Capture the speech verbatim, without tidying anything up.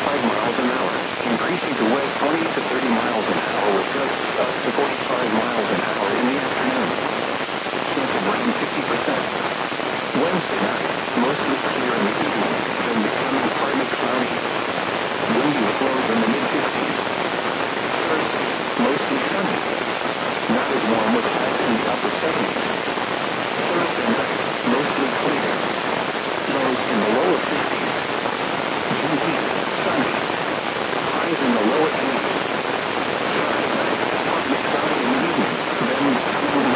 forty-five miles an hour, increasing to west twenty to thirty miles an hour with gusts up to forty-five miles